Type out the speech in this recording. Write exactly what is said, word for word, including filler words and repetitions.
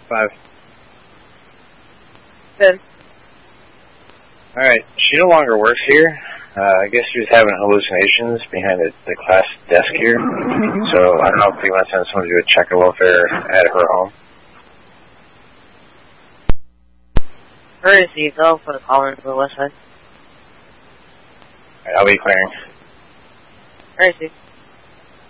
Five. Ten. Alright, she no longer works here. Uh, I guess she was having hallucinations behind the, the class desk here. So I don't know if you want to send someone to do a check of welfare at her home. Where is he? Go for the call into the west side. Alright, I'll be clearing. Where is he?